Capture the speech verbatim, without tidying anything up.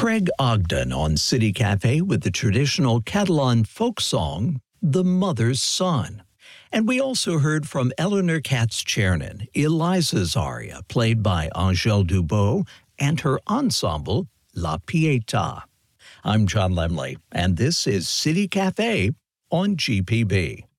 Craig Ogden on City Cafe with the traditional Catalan folk song, The Mother's Son. And we also heard from Eleanor Katz-Chernin, Eliza's aria, played by Angèle Dubot, and her ensemble, La Pietà. I'm John Lemley, and this is City Cafe on G P B.